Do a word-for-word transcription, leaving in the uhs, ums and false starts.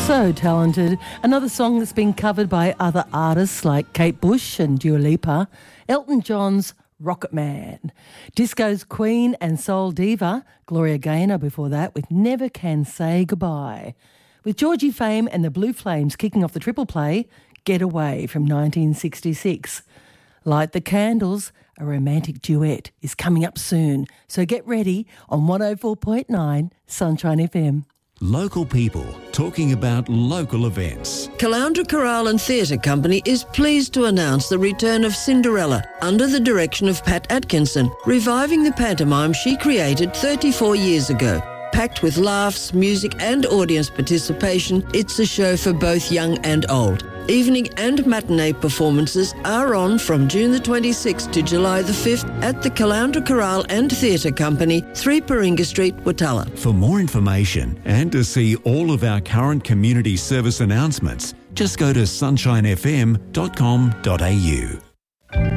So talented. Another song that's been covered by other artists like Kate Bush and Dua Lipa. Elton John's Rocket Man. Disco's Queen and Soul Diva, Gloria Gaynor before that, with Never Can Say Goodbye. With Georgie Fame and the Blue Flames kicking off the triple play, Get Away from nineteen sixty-six. Light the Candles, a romantic duet, is coming up soon. So get ready on one oh four point nine Sunshine F M. Local people talking about local events. Caloundra Chorale and Theatre Company is pleased to announce the return of Cinderella under the direction of Pat Atkinson, reviving the pantomime she created thirty-four years ago. Packed with laughs, music and audience participation, it's a show for both young and old. Evening and matinee performances are on from June the twenty-sixth to July the fifth at the Caloundra Chorale and Theatre Company, three Paringa Street, Watala. For more information and to see all of our current community service announcements, just go to sunshine f m dot com dot a u.